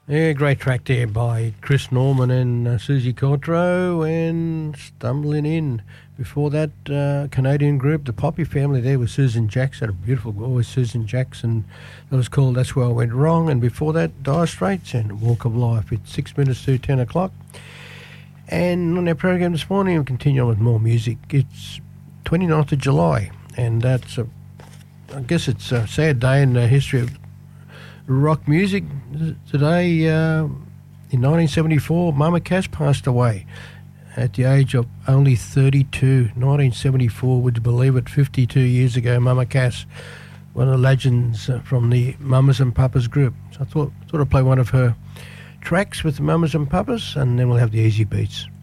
Yeah, great track there by Chris Norman and Susie Quatro, and Stumbling In. Before that, Canadian group, the Poppy Family, there with Susan Jackson, a beautiful voice, Susan Jackson. That was called That's Where I Went Wrong. And before that, Dire Straits and Walk of Life. It's 6 minutes to 10 o'clock. And on our program this morning, we'll continue on with more music. It's 29th of July, and that's I guess it's a sad day in the history of rock music. Today, in 1974, Mama Cass passed away at the age of only 32. 1974, would you believe it? 52 years ago, Mama Cass, one of the legends from the Mamas and Papas group. So I thought I'd play one of her tracks with the Mamas and Papas, and then we'll have the Easy Beats.